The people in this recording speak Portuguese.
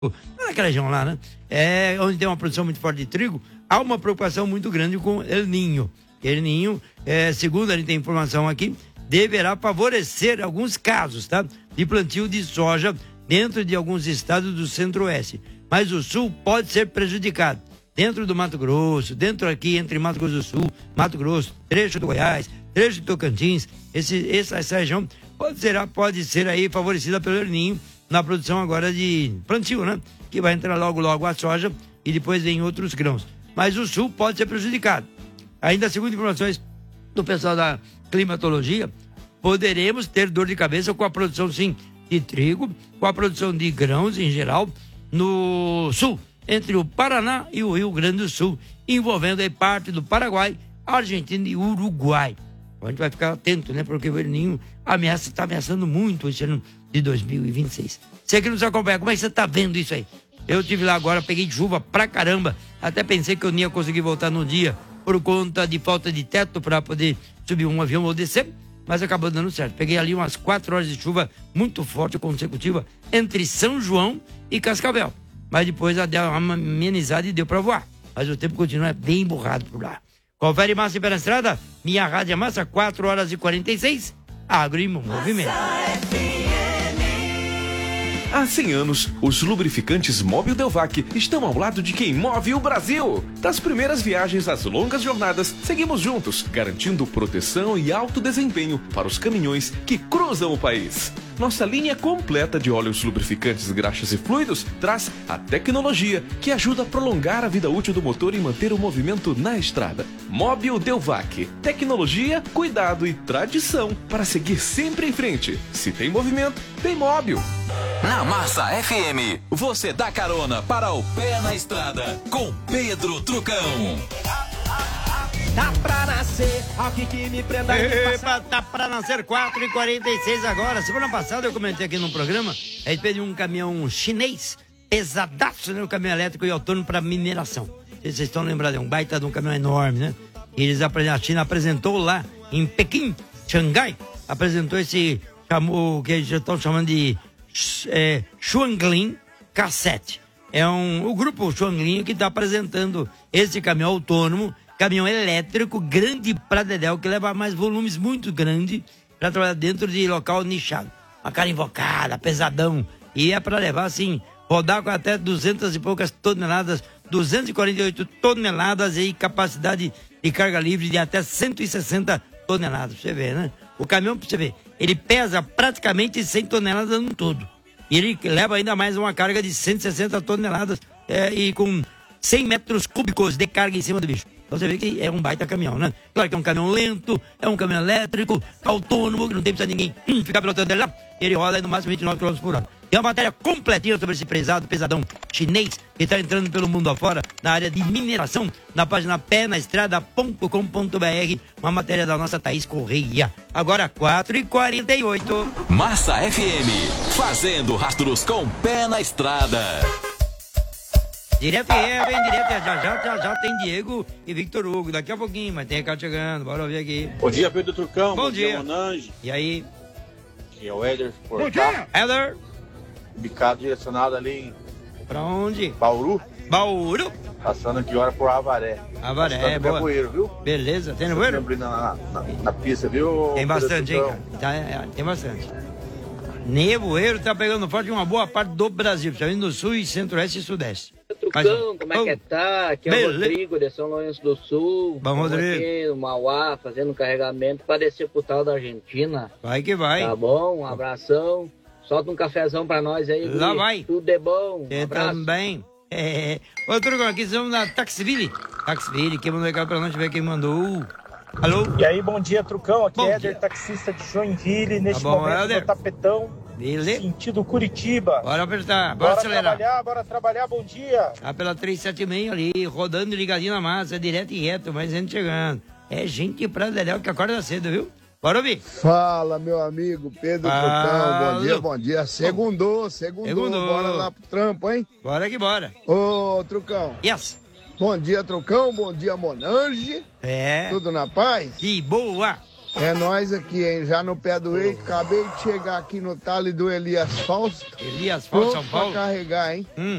naquela região lá, né? Onde tem uma produção muito forte de trigo, há uma preocupação muito grande com El Niño. El Niño, segundo a gente tem informação aqui, deverá favorecer alguns casos, tá? De plantio de soja dentro de alguns estados do centro-oeste. Mas o sul pode ser prejudicado. Dentro do Mato Grosso, dentro aqui entre Mato Grosso do Sul, Mato Grosso, trecho do Goiás, trecho do Tocantins, essa região pode ser aí favorecida pelo El Niño na produção agora de plantio, né? Que vai entrar logo a soja e depois vem outros grãos. Mas o sul pode ser prejudicado. Ainda segundo informações do pessoal da climatologia, poderemos ter dor de cabeça com a produção, sim, de trigo, com a produção de grãos em geral, no sul, entre o Paraná e o Rio Grande do Sul, envolvendo aí parte do Paraguai, Argentina e Uruguai. A gente vai ficar atento, né? Porque o El Niño está ameaçando muito esse ano de 2026. Você que nos acompanha, como é que você está vendo isso aí? Eu estive lá agora, peguei chuva pra caramba, até pensei que eu não ia conseguir voltar no dia por conta de falta de teto para poder subir um avião ou descer, mas acabou dando certo. Peguei ali umas 4 horas de chuva muito forte, consecutiva, entre São João e Cascavel. Mas depois deu uma amenizada e deu para voar. Mas o tempo continua bem borrado por lá. Confere Massa pela estrada, minha rádio é Massa, 4 horas e 46, Agro em Movimento. Há 100 anos, os lubrificantes Mobil Delvac estão ao lado de quem move o Brasil. Das primeiras viagens às longas jornadas, seguimos juntos, garantindo proteção e alto desempenho para os caminhões que cruzam o país. Nossa linha completa de óleos lubrificantes, graxas e fluidos traz a tecnologia que ajuda a prolongar a vida útil do motor e manter o movimento na estrada. Mobil Delvac. Tecnologia, cuidado e tradição para seguir sempre em frente. Se tem movimento, tem Mobil. Na Massa FM, você dá carona para o Pé na Estrada com Pedro Trucão. Tá pra nascer, aqui que me prenda. Epa, tá pra nascer 4h46 agora. Semana passada eu comentei aqui no programa a respeito de um caminhão chinês, pesadaço, né? Um caminhão elétrico e autônomo para mineração. Vocês estão lembrados, é um baita de um caminhão enorme, né? A China apresentou lá em Pequim, Xangai, apresentou o que eles estão chamando de Xuanglin K7. O grupo Xuanglin que está apresentando esse caminhão autônomo, caminhão elétrico grande pra dedéu, que leva mais volumes muito grandes para trabalhar dentro de local nichado. Uma cara invocada, pesadão. E é para levar, assim, rodar com até 200 e poucas toneladas, 248 toneladas e capacidade de carga livre de até 160 toneladas. Pra você ver, né? O caminhão, pra você ver, ele pesa praticamente 100 toneladas no todo. E ele leva ainda mais uma carga de 160 toneladas e com 100 metros cúbicos de carga em cima do bicho. Então você vê que é um baita caminhão, né? Claro que é um caminhão lento, é um caminhão elétrico, autônomo, que não tem precisa ninguém ficar pilotando ele lá. Ele roda aí no máximo 29 km por hora. Tem uma matéria completinha sobre esse pesadão chinês que está entrando pelo mundo afora na área de mineração, na página penaestrada.com.br, uma matéria da nossa Thaís Correia. Agora 4h48. Massa FM, fazendo rastros com Pé na Estrada. Direto já tem Diego e Victor Hugo. Daqui a pouquinho, mas tem recado chegando. Bora ouvir aqui. Bom dia, Pedro Trucão. Bom dia, Monange. E aí? Aqui é o Éder. Bom dia, Éder. Bicado direcionado ali em... Pra onde? Bauru. Passando aqui hora por Avaré. Boa. Nevoeiro, viu? Beleza, tem nevoeiro? Na pista, viu? Tem bastante, hein, cara? Tem bastante. Nevoeiro tá pegando forte em uma boa parte do Brasil, principalmente no sul e centro-oeste e sudeste. Trucão, como é que tá? Aqui é o Rodrigo de São Lourenço do Sul. Vamos, Rodrigo. Aqui no Mauá, fazendo um carregamento para descer pro tal da Argentina. Vai que vai. Tá bom, um abração. Solta um cafezão pra nós aí. Lá Guri. vai. Tudo é bom. Você também. Ô, Trucão, aqui estamos na Taxville, quem mandou recado pra nós, deixa eu ver quem mandou. Alô? E aí, bom dia, Trucão. Aqui bom é Éder, dia. taxista de Joinville, neste bom, momento Éder. no Tapetão, Beleza. sentido Curitiba. Bora apertar, bora acelerar. Bora trabalhar, bom dia. Tá pela 376 ali, rodando ligadinho na massa, direto e reto, mais gente chegando. É gente pra dedéu que acorda cedo, viu? Bora ouvir. Fala, meu amigo Pedro Trucão. Bom dia. Segundou. Bora lá pro trampo, hein? Bora que bora. Ô, Trucão. Yes. Bom dia, Trucão. Bom dia, Monange. É. Tudo na paz? Que boa. É nós aqui, hein? Já no pé do eixo. Acabei de chegar aqui no tale do Elias Fausto. Elias Fausto, São Paulo. Pra carregar, hein?